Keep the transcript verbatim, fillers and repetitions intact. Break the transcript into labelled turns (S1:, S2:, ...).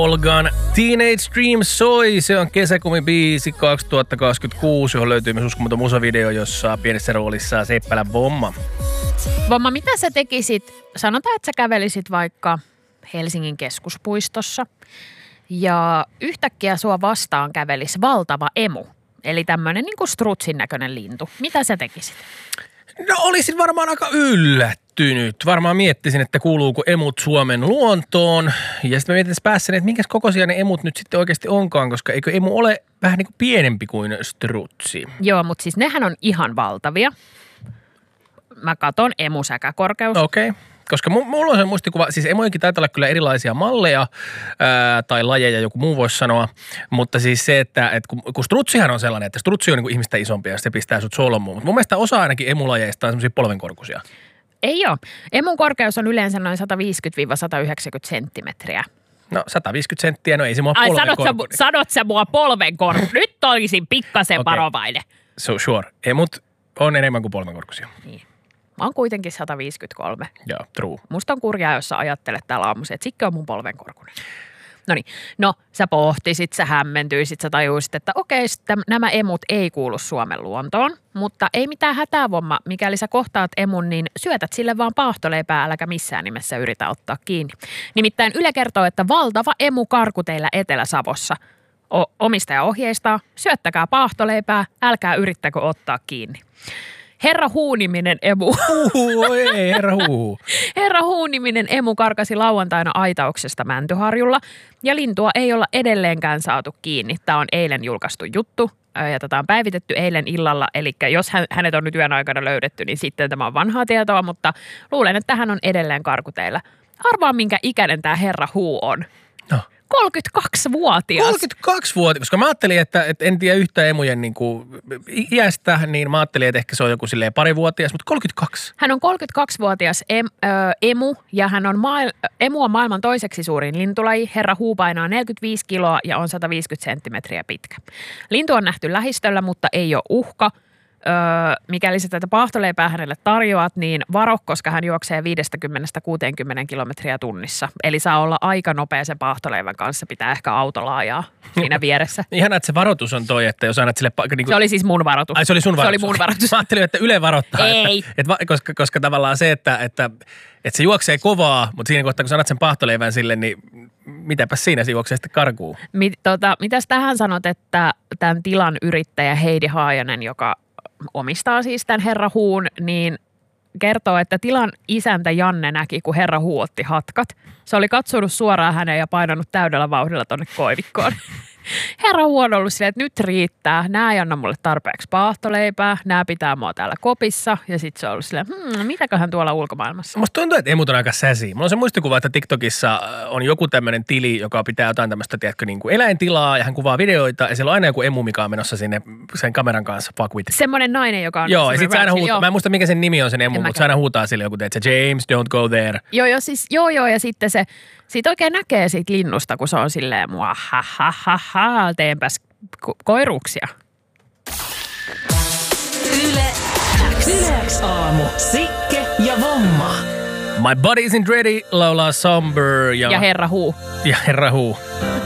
S1: Olgan Teenage Dream soi. Se on kesäkumibiisi kaksituhattakaksikymmentäkuusi, johon löytyy myös uskomaton musavideo, jossa pienessä roolissa Seppälän Vomma.
S2: Vomma, mitä sä tekisit? Sanotaan, että sä kävelisit vaikka Helsingin keskuspuistossa ja yhtäkkiä sua vastaan kävelisi valtava emu. Eli tämmöinen niin kuin strutsin näköinen lintu. Mitä sä tekisit?
S1: No olisin varmaan aika yllättynyt. Varmaan miettisin, että kuuluuko emut Suomen luontoon. Ja sitten mä mietin tässä päässäni, että minkä kokoisia ne emut nyt sitten oikeasti onkaan, koska eikö emu ole vähän niin kuin pienempi kuin strutsi?
S2: Joo, mutta siis nehän on ihan valtavia. Mä katon emusäkäkorkeus.
S1: Okei. Okay. Koska mulla on se muistikuva, siis emojenkin taitaa olla kyllä erilaisia malleja ää, tai lajeja, joku muu voisi sanoa, mutta siis se, että et kun, kun strutsihan on sellainen, että strutsi on niin kuin ihmistä isompi ja se pistää sut solmuun, mutta mun mielestä osa ainakin emulajeista on semmoisia polvenkorkuisia.
S2: Ei ole. Emun korkeus on yleensä noin sata viisikymmentä sata yhdeksänkymmentä senttimetriä.
S1: No sata viisikymmentä senttiä, no ei se mua
S2: Ai,
S1: polvenkorku.
S2: sanot sä, sanot sä mua polvenkorku. Nyt olisin pikkasen
S1: okay.
S2: varovainen.
S1: So sure. Emut on enemmän kuin polvenkorkuisia.
S2: Niin. Mä oon kuitenkin sata viisikymmentäkolme.
S1: Joo, true.
S2: Musta on kurjaa, jos sä ajattelet täällä aamuisin, että Sikke on mun polvenkorkunen. Noniin, no sä pohtisit, sä hämmentyisit, sä tajuisit, että okei, nämä emut ei kuulu Suomen luontoon, mutta ei mitään hätää, Vomma. Mikäli sä kohtaat emun, niin syötät sille vaan paahtoleipää, äläkä missään nimessä yritä ottaa kiinni. Nimittäin Yle kertoo, että valtava emu karku teillä Etelä-Savossa. O- omistaja ohjeistaa, syöttäkää paahtoleipää, älkää yrittäkö ottaa kiinni. Herra Huu-niminen emu.
S1: Huhu, ei, herra Huu.
S2: Herra Huu-niminen emu karkasi lauantaina aitauksesta Mäntyharjulla ja lintua ei olla edelleenkään saatu kiinni. Tämä on eilen julkaistu juttu ja tätä on päivitetty eilen illalla. Eli jos hänet on nyt yön aikana löydetty, niin sitten tämä on vanhaa tietoa, mutta luulen, että hän on edelleen karkuteillä. Arvaa, minkä ikäinen tämä herra Huu on.
S1: No.
S2: kolmekymmentäkaksivuotias.
S1: kolmekymmentäkaksivuotias, koska mä ajattelin, että, että en tiedä yhtä emujen niin kuin iästä, niin mä ajattelin, että ehkä se on joku silleen parivuotias, mutta kolmekymmentäkaksi.
S2: Hän on kolmekymmentäkaksivuotias em, ö, emu ja hän on mail, emu on maailman toiseksi suurin lintulaji. Herra Huu painaa neljäkymmentäviisi kiloa ja on sata viisikymmentä senttimetriä pitkä. Lintu on nähty lähistöllä, mutta ei ole uhka. Öö, mikäli sä tätä paahtoleipää hänelle tarjoat, niin varo, koska hän juoksee viisikymmentä kuusikymmentä kilometriä tunnissa. Eli saa olla aika nopea sen paahtoleivän kanssa, pitää ehkä autolla ajaa siinä vieressä.
S1: Ihanaa, että se varoitus on toi, että jos annat sille... Niin kuin...
S2: Se oli siis mun varoitus.
S1: Ai se oli sun varoitus?
S2: Se oli mun varoitus.
S1: Mä ajattelin, että Yle varoittaa.
S2: Ei.
S1: Että, että, koska, koska tavallaan se, että, että, että se juoksee kovaa, mutta siinä kohtaa, kun sä annat sen paahtoleivän sille, niin mitäpäs siinä se juoksee sitten karkuun?
S2: Mit, tota, mitäs tähän sanot, että tämän tilan yrittäjä Heidi Haajanen, joka omistaa siis tämän herra Huun, niin kertoo, että tilan isäntä Janne näki, kun herra Huu otti hatkat. Se oli katsonut suoraan häneen ja painanut täydellä vauhdilla tonne koivikkoon. Herra Huu on ollut silleen, että nyt riittää. Nää ei anna mulle tarpeeksi paahtoleipää. Nää pitää mua täällä kopissa. Ja sit se on ollut silleen, hmm, mitäköhän tuolla ulkomaailmassa.
S1: Musta tuntuu, että emut on aika säsi. Mulla on se muistikuva, että TikTokissa on joku tämmöinen tili, joka pitää jotain tämmöistä, tiedätkö, niin kuin eläintilaa ja hän kuvaa videoita. Ja siellä on aina joku emu, mikä on menossa sinne sen kameran kanssa. Fuck with.
S2: Semmoinen nainen, joka on...
S1: Joo, ja sit se aina huutaa. Mä en muista, mikä sen nimi on sen emu,
S2: En
S1: mutta se aina huutaa sille joku, että James, don't go there.
S2: Joo, joo, siis, joo, joo, ja sitten se... Siitä oikein näkee siitä linnusta, kun se on silleen mua ha ha ha ha, teenpäs ko- koiruksia.
S3: Yle X. Yle X aamu. Sikke ja Vomma.
S1: My body isn't ready, laulaa Somber ja...
S2: Ja herra Huu.
S1: Ja herra Huu.